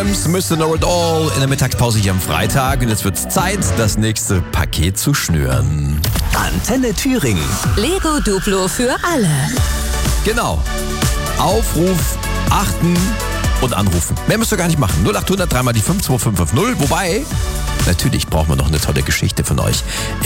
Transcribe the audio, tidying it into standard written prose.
Mr. Know It All in der Mittagspause hier am Freitag. Und jetzt wird's Zeit, das nächste Paket zu schnüren. Antenne Thüringen. Lego Duplo für alle. Genau. Aufruf, achten und anrufen. Mehr müsst ihr gar nicht machen. 0800 3 mal die 52550. Wobei, natürlich brauchen wir noch eine tolle Geschichte von euch.